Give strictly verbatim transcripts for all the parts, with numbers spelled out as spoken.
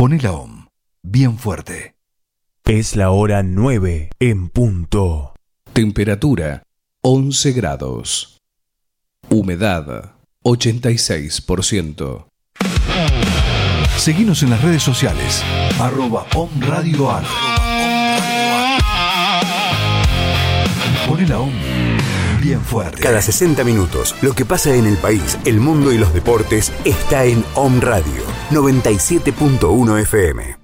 Poné la O M bien fuerte. Es la hora nueve en punto. Temperatura once grados. Humedad ochenta y seis por ciento. Seguinos en las redes sociales. Arroba O M Radio A R. Poné la O M bien fuerte. Cada sesenta minutos, lo que pasa en el país, el mundo y los deportes está en O M Radio noventa y siete punto uno F M.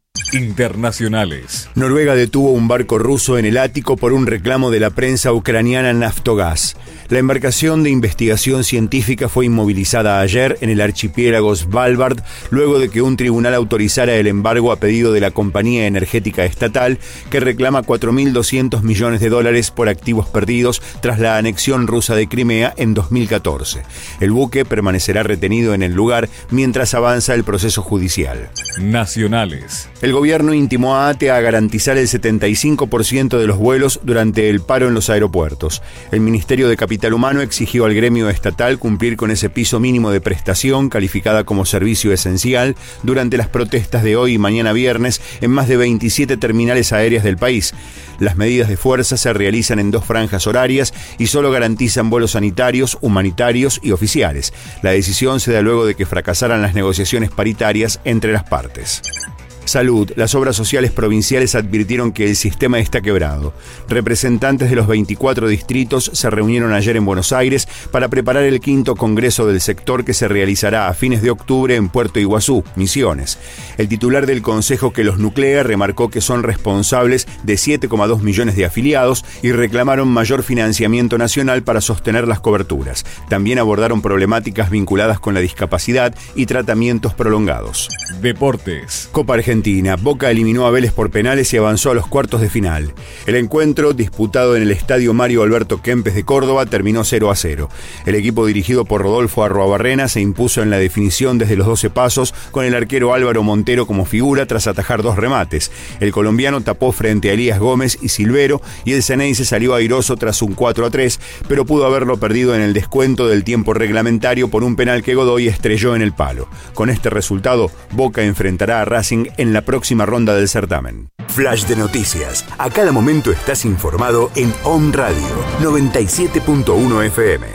Internacionales. Noruega detuvo un barco ruso en el Ático por un reclamo de la prensa ucraniana Naftogaz. La embarcación de investigación científica fue inmovilizada ayer en el archipiélago Svalbard, luego de que un tribunal autorizara el embargo a pedido de la compañía energética estatal, que reclama cuatro mil doscientos millones de dólares por activos perdidos tras la anexión rusa de Crimea en dos mil catorce. El buque permanecerá retenido en el lugar mientras avanza el proceso judicial. Nacionales. El gobierno intimó a ATE a garantizar el setenta y cinco por ciento de los vuelos durante el paro en los aeropuertos. El Ministerio de Capital Humano exigió al gremio estatal cumplir con ese piso mínimo de prestación calificada como servicio esencial durante las protestas de hoy y mañana viernes en más de veintisiete terminales aéreas del país. Las medidas de fuerza se realizan en dos franjas horarias y solo garantizan vuelos sanitarios, humanitarios y oficiales. La decisión se da luego de que fracasaran las negociaciones paritarias entre las partes. Salud. Las obras sociales provinciales advirtieron que el sistema está quebrado. Representantes de los veinticuatro distritos se reunieron ayer en Buenos Aires para preparar el quinto congreso del sector que se realizará a fines de octubre en Puerto Iguazú, Misiones. El titular del consejo que los nuclea remarcó que son responsables de siete coma dos millones de afiliados y reclamaron mayor financiamiento nacional para sostener las coberturas. También abordaron problemáticas vinculadas con la discapacidad y tratamientos prolongados. Deportes. Copa Argentina. Boca eliminó a Vélez por penales y avanzó a los cuartos de final. El encuentro, disputado en el estadio Mario Alberto Kempes de Córdoba, terminó cero a cero. El equipo dirigido por Rodolfo Arruabarrena se impuso en la definición desde los doce pasos, con el arquero Álvaro Montero como figura tras atajar dos remates. El colombiano tapó frente a Elías Gómez y Silvero y el Ceneice salió airoso tras un cuatro a tres, pero pudo haberlo perdido en el descuento del tiempo reglamentario por un penal que Godoy estrelló en el palo. Con este resultado, Boca enfrentará a Racing en la próxima ronda del certamen. Flash de noticias. A cada momento estás informado en O M Radio noventa y siete punto uno F M.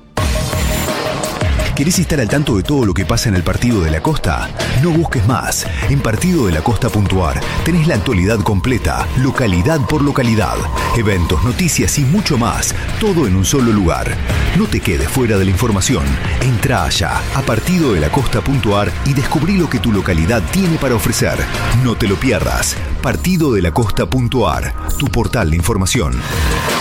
¿Querés estar al tanto de todo lo que pasa en el Partido de la Costa? No busques más. En partido de la costa punto a r tenés la actualidad completa, localidad por localidad, eventos, noticias y mucho más, todo en un solo lugar. No te quedes fuera de la información. Entra allá a partido de la costa punto a r y descubrí lo que tu localidad tiene para ofrecer. No te lo pierdas. partido de la costa punto a r, tu portal de información.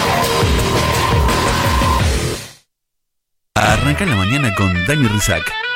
Arranca la mañana con Dani Rizak.